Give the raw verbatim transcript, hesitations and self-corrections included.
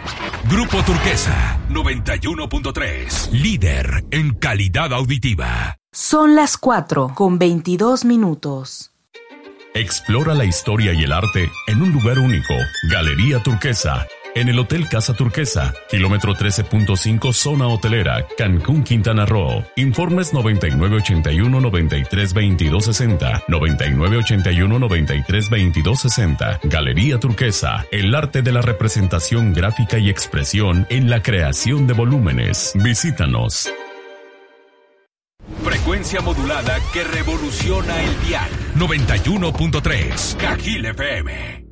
Grupo Turquesa, noventa y uno punto tres. Líder en calidad auditiva. Son las cuatro con veintidós minutos. Explora la historia y el arte en un lugar único. Galería Turquesa. En el Hotel Casa Turquesa, kilómetro trece punto cinco, zona hotelera, Cancún, Quintana Roo. Informes noventa y nueve ochenta y uno noventa y tres veintidós sesenta, noventa y nueve ochenta y uno noventa y tres veintidós sesenta. Galería Turquesa, el arte de la representación gráfica y expresión en la creación de volúmenes. Visítanos. Frecuencia modulada que revoluciona el dial. noventa y uno punto tres, Cajil F M.